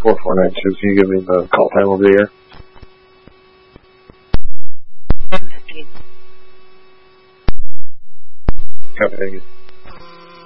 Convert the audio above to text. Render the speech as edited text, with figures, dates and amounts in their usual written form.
4492. Can you give me the call time over the air? 7:15. Copy, thank you.